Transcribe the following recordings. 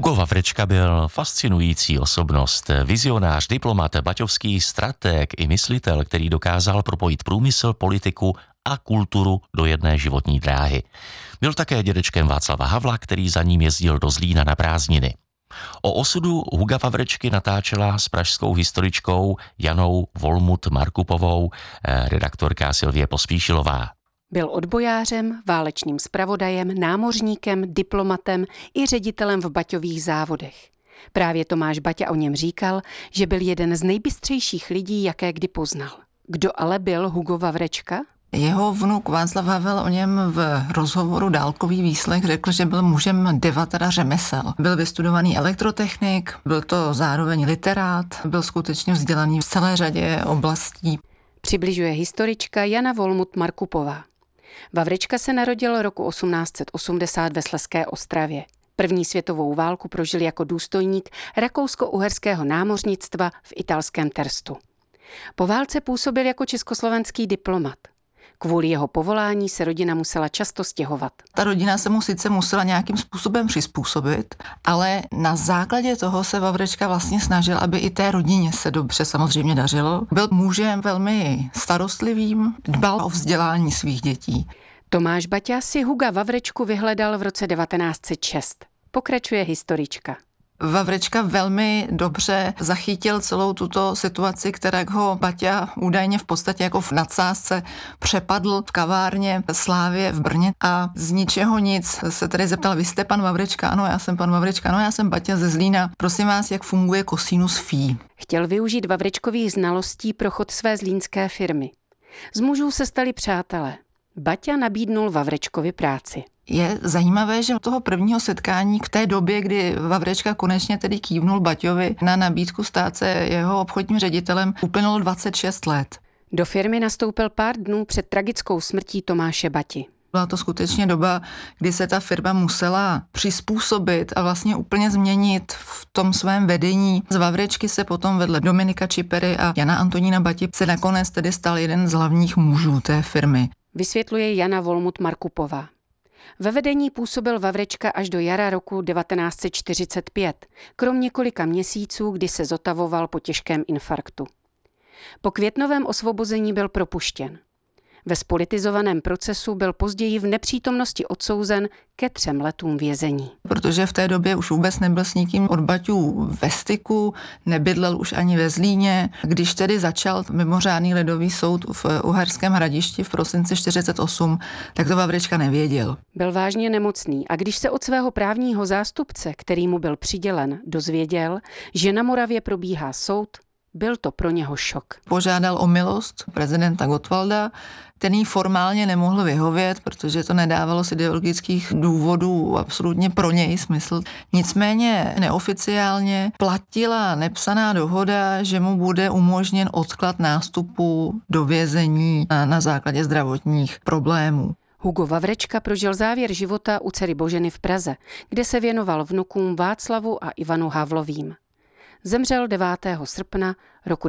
Hugo Vavrečka byl fascinující osobnost, vizionář, diplomat, baťovský stratég i myslitel, který dokázal propojit průmysl, politiku a kulturu do jedné životní dráhy. Byl také dědečkem Václava Havla, který za ním jezdil do Zlína na prázdniny. O osudu Huga Vavrečky natáčela s pražskou historičkou Janou Volmut-Markupovou redaktorka Sylvie Pospíšilová. Byl odbojářem, válečným zpravodajem, námořníkem, diplomatem i ředitelem v baťových závodech. Právě Tomáš Baťa o něm říkal, že byl jeden z nejbystřejších lidí, jaké kdy poznal. Kdo ale byl Hugo Vavrečka? Jeho vnuk Václav Havel o něm v rozhovoru Dálkový výslech řekl, že byl mužem devatera řemesel. Byl vystudovaný elektrotechnik, byl to zároveň literát, byl skutečně vzdělaný v celé řadě oblastí. Přibližuje historička Jana Volmut-Markupová. Vavrečka se narodil roku 1880 ve Slezské Ostravě. První světovou válku prožil jako důstojník rakousko-uherského námořnictva v italském Terstu. Po válce působil jako československý diplomat. Kvůli jeho povolání se rodina musela často stěhovat. Ta rodina se mu sice musela nějakým způsobem přizpůsobit, ale na základě toho se Vavrečka vlastně snažil, aby i té rodině se dobře samozřejmě dařilo. Byl mužem velmi starostlivým, dbal o vzdělání svých dětí. Tomáš Baťa si Huga Vavrečku vyhledal v roce 1906. Pokračuje historička. Vavrečka velmi dobře zachytil celou tuto situaci, která ho Baťa údajně v podstatě jako v nadsázce přepadl v kavárně Slávě v Brně a z ničeho nic se tedy zeptal, vy jste pan Vavrečka? Ano, já jsem pan Vavrečka, ano, já jsem Baťa ze Zlína. Prosím vás, jak funguje kosinus phi? Chtěl využít Vavrečkových znalostí pro chod své zlínské firmy. Z mužů se stali přátelé. Baťa nabídnul Vavrečkovi práci. Je zajímavé, že od toho prvního setkání k té době, kdy Vavrečka konečně tedy kývnul Baťovi na nabídku stát se jeho obchodním ředitelem, uplynulo 26 let. Do firmy nastoupil pár dnů před tragickou smrtí Tomáše Bati. Byla to skutečně doba, kdy se ta firma musela přizpůsobit a vlastně úplně změnit v tom svém vedení. Z Vavrečky se potom vedle Dominika Čipery a Jana Antonína Bati se nakonec tedy stal jeden z hlavních mužů té firmy. Vysvětluje Jana Volmut-Markupová. Ve vedení působil Vavrečka až do jara roku 1945, krom několika měsíců, kdy se zotavoval po těžkém infarktu. Po květnovém osvobození byl propuštěn. Ve spolitizovaném procesu byl později v nepřítomnosti odsouzen ke 3 letům vězení. Protože v té době už vůbec nebyl s nikým od Baťů ve styku, nebydlel už ani ve Zlíně. Když tedy začal mimořádný lidový soud v Uherském Hradišti v prosinci 1948, tak to Vavrečka nevěděl. Byl vážně nemocný a když se od svého právního zástupce, který mu byl přidělen, dozvěděl, že na Moravě probíhá soud, byl to pro něho šok. Požádal o milost prezidenta Gottwalda, ten jí formálně nemohl vyhovět, protože to nedávalo z ideologických důvodů absolutně pro něj smysl. Nicméně neoficiálně platila nepsaná dohoda, že mu bude umožněn odklad nástupu do vězení na základě zdravotních problémů. Hugo Vavrečka prožil závěr života u dcery Boženy v Praze, kde se věnoval vnukům Václavu a Ivanu Havlovým. Zemřel 9. srpna roku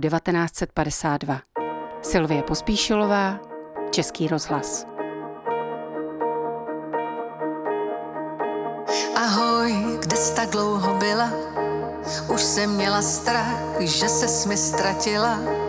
1952. Sylvie Pospíšilová, Český rozhlas. Ahoj, kde jsi tak dlouho byla? Už jsem měla strach, že ses mi ztratila.